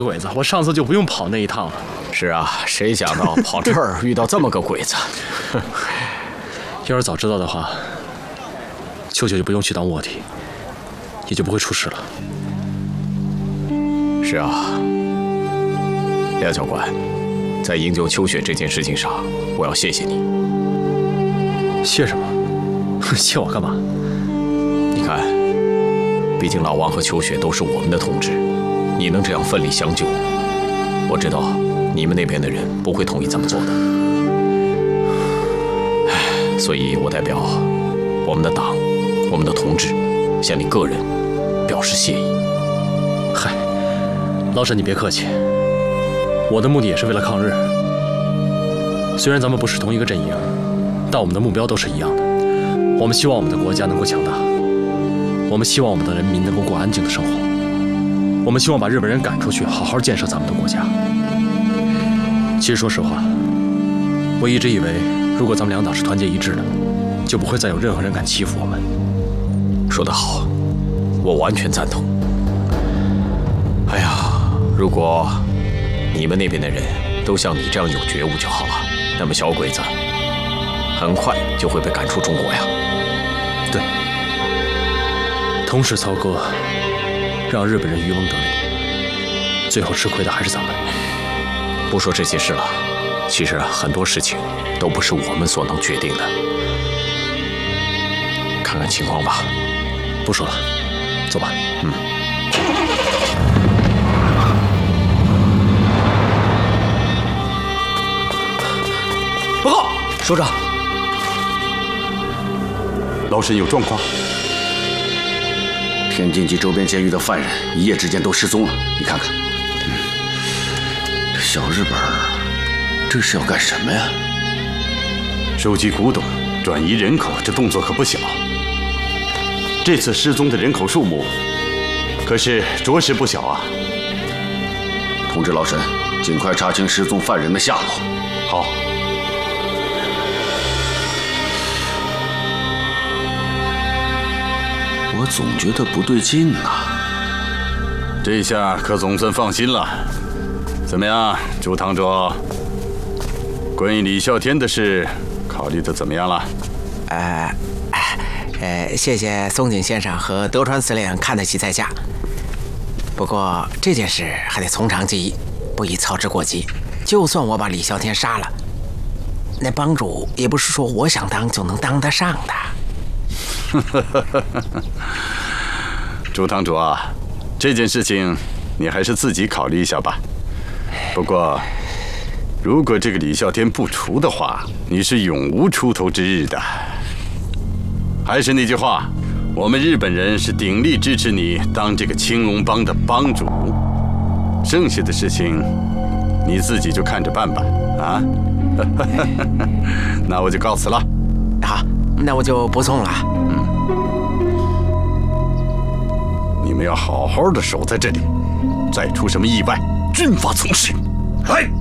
鬼子，我上次就不用跑那一趟了。 是啊，谁想到跑这儿遇到这么个鬼子？ 要是早知道的话，秋秋就不用去当卧底，也就不会出事了。 是啊，廖教官，在营救秋雪这件事情上，我要谢谢你。 谢什么？谢我干嘛？ 你看，毕竟老王和秋雪都是我们的同志，你能这样奋力相救，我知道你们那边的人不会同意这么做的。所以我代表我们的党、我们的同志，向你个人表示谢意。 嗨，老沈，你别客气，我的目的也是为了抗日。虽然咱们不是同一个阵营，但我们的目标都是一样的。我们希望我们的国家能够强大，我们希望我们的人民能够过安静的生活，我们希望把日本人赶出去，好好建设咱们的国家。其实说实话，我一直以为，如果咱们两党是团结一致的，就不会再有任何人敢欺负我们。 说得好，我完全赞同。哎呀，如果你们那边的人都像你这样有觉悟就好了，那么小鬼子很快就会被赶出中国呀。 对，同时操戈，让日本人渔翁得利，最后吃亏的还是咱们。 不说这些事了，其实很多事情都不是我们所能决定的。看看情况吧。 不说了，走吧。 报告，首长，老沈有状况。 天津及周边监狱的犯人一夜之间都失踪了，你看看。这小日本这是要干什么呀？ 收集古董，转移人口，这动作可不小。这次失踪的人口数目可是着实不小啊！ 通知老沈，尽快查清失踪犯人的下落。 好。 我总觉得不对劲呐。 这下可总算放心了。怎么样，朱堂主？关于李啸天的事，考虑的怎么样了？ 谢谢松井先生和德川司令看得起在下。不过这件事还得从长计议，不宜操之过急。就算我把李啸天杀了，那帮主也不是说我想当就能当得上的。 朱堂主啊，这件事情你还是自己考虑一下吧。不过，如果这个李啸天不除的话，你是永无出头之日的。还是那句话，我们日本人是鼎力支持你当这个青龙帮的帮主，剩下的事情你自己就看着办吧。啊，那我就告辞了。 好，那我就不送了。 你们要好好的守在这里，再出什么意外，军法从事。来。